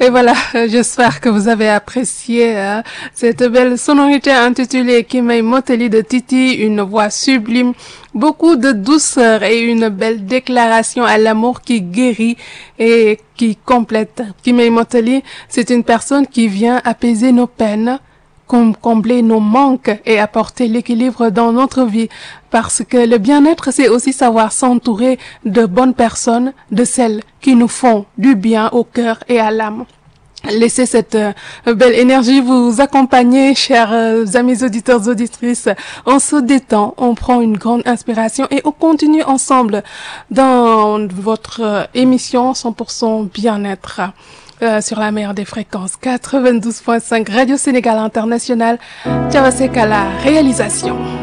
Et voilà, j'espère que vous avez apprécié cette belle sonorité intitulée Kimei Moteli de Titi, une voix sublime, beaucoup de douceur et une belle déclaration à l'amour qui guérit et qui complète. Kimei Moteli, c'est une personne qui vient apaiser nos peines, combler nos manques et apporter l'équilibre dans notre vie. Parce que le bien-être, c'est aussi savoir s'entourer de bonnes personnes, de celles qui nous font du bien au cœur et à l'âme. Laissez cette belle énergie vous accompagner, chers amis auditeurs, auditrices. On se détend, on prend une grande inspiration et on continue ensemble dans votre émission 100% bien-être. Sur la meilleure des fréquences 92.5 Radio Sénégal International. Thiawa Seck à la réalisation.